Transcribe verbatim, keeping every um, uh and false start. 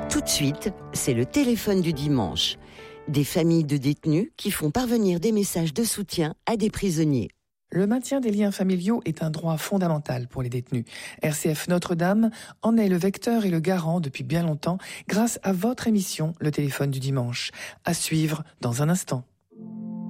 Tout de suite, c'est le téléphone du dimanche. Des familles de détenus qui font parvenir des messages de soutien à des prisonniers. Le maintien des liens familiaux est un droit fondamental pour les détenus. R C F Notre-Dame en est le vecteur et le garant depuis bien longtemps grâce à votre émission Le téléphone du dimanche. À suivre dans un instant.